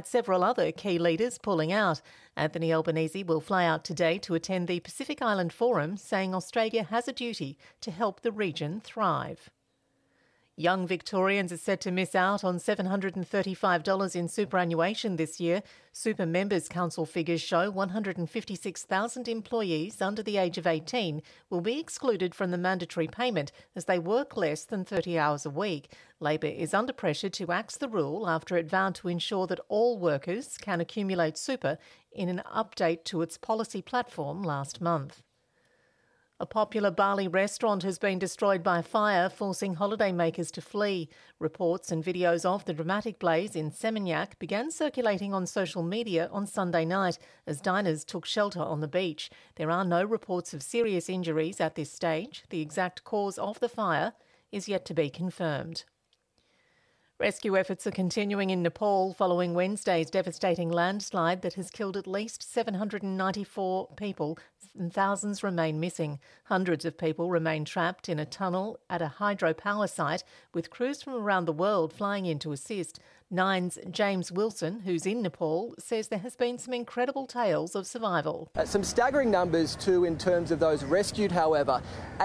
several other key leaders pulling out. Anthony Albanese will fly out today to attend the Pacific Island Forum, saying Australia has a duty to help the region thrive. Young Victorians are set to miss out on $735 in superannuation this year. Super Members Council figures show 156,000 employees under the age of 18 will be excluded from the mandatory payment as they work less than 30 hours a week. Labor is under pressure to axe the rule after it vowed to ensure that all workers can accumulate super in an update to its policy platform last month. A popular Bali restaurant has been destroyed by fire, forcing holidaymakers to flee. Reports and videos of the dramatic blaze in Seminyak began circulating on social media on Sunday night as diners took shelter on the beach. There are no reports of serious injuries at this stage. The exact cause of the fire is yet to be confirmed. Rescue efforts are continuing in Nepal following Wednesday's devastating landslide that has killed at least 794 people and thousands remain missing. Hundreds of people remain trapped in a tunnel at a hydropower site, with crews from around the world flying in to assist. Nine's James Wilson, who's in Nepal, says there has been some incredible tales of survival. Some staggering numbers too in terms of those rescued, however.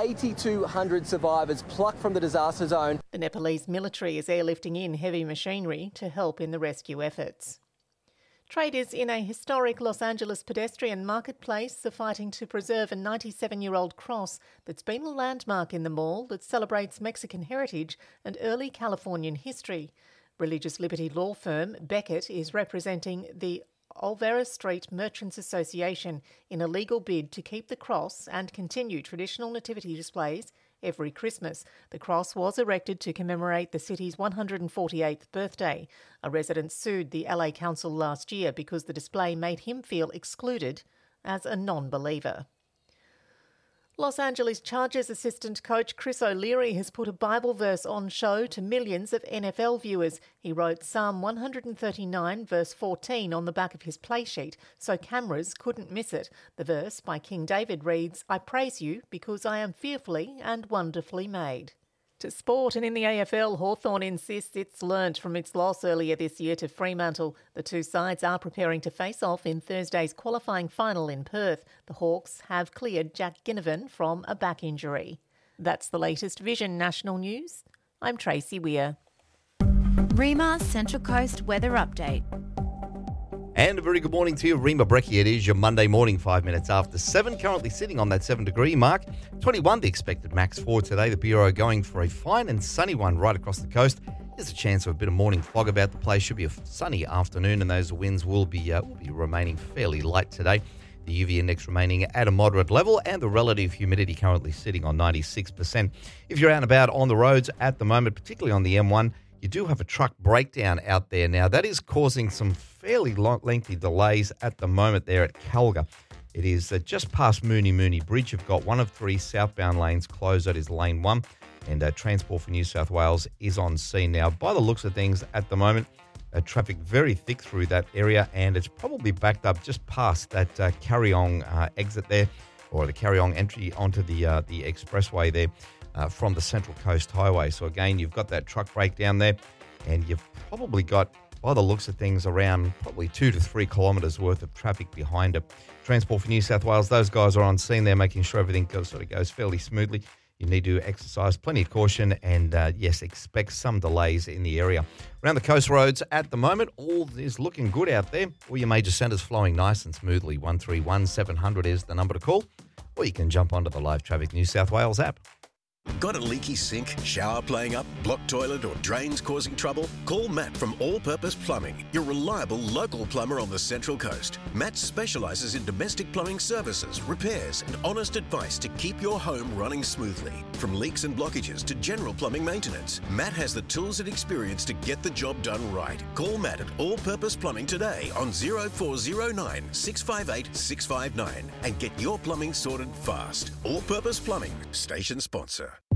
8,200 survivors plucked from the disaster zone. The Nepalese military is airlifting in heavy machinery to help in the rescue efforts. Traders in a historic Los Angeles pedestrian marketplace are fighting to preserve a 97-year-old cross that's been a landmark in the mall that celebrates Mexican heritage and early Californian history. Religious liberty law firm Beckett is representing the Olvera Street Merchants Association in a legal bid to keep the cross and continue traditional nativity displays every Christmas. The cross was erected to commemorate the city's 148th birthday. A resident sued the LA Council last year because the display made him feel excluded as a non-believer. Los Angeles Chargers assistant coach Chris O'Leary has put a Bible verse on show to millions of NFL viewers. He wrote Psalm 139 verse 14 on the back of his play sheet so cameras couldn't miss it. The verse by King David reads, "I praise you because I am fearfully and wonderfully made." To sport, and in the AFL, Hawthorn insists it's learnt from its loss earlier this year to Fremantle. The two sides are preparing to face off in Thursday's qualifying final in Perth. The Hawks have cleared Jack Ginnivan from a back injury. That's the latest Vision National News. I'm Tracy Weir. REMA Central Coast Weather Update. And a very good morning to you, Rima Breckie. It is your Monday morning, 5 minutes after 7, currently sitting on that 7-degree mark. 21 the expected max for today. The Bureau going for a fine and sunny one right across the coast. There's a chance of a bit of morning fog about the place. Should be a sunny afternoon, and those winds will be remaining fairly light today. The UV index remaining at a moderate level, and the relative humidity currently sitting on 96%. If you're out and about on the roads at the moment, particularly on the M1, you do have a truck breakdown out there now. That is causing some fairly lengthy delays at the moment there at Calga. It is just past Mooney Bridge. You've got one of 3 southbound lanes closed. That is lane 1. And Transport for New South Wales is on scene now. By the looks of things at the moment, traffic very thick through that area, and it's probably backed up just past that Carryong exit there, or the Carryong entry onto the expressway there. From the Central Coast Highway. So again, you've got that truck breakdown there, and you've probably got, by the looks of things, around probably 2 to 3 kilometres worth of traffic behind it. Transport for New South Wales, those guys are on scene there, making sure everything goes fairly smoothly. You need to exercise plenty of caution and, yes, expect some delays in the area. Around the coast roads at the moment, all is looking good out there. All your major centres flowing nice and smoothly. 131 700 is the number to call, or you can jump onto the Live Traffic New South Wales app. Got a leaky sink, shower playing up, blocked toilet or drains causing trouble? Call Matt from All Purpose Plumbing, your reliable local plumber on the Central Coast. Matt specialises in domestic plumbing services, repairs and honest advice to keep your home running smoothly. From leaks and blockages to general plumbing maintenance, Matt has the tools and experience to get the job done right. Call Matt at All Purpose Plumbing today on 0409 658 659 and get your plumbing sorted fast. All Purpose Plumbing, station sponsor.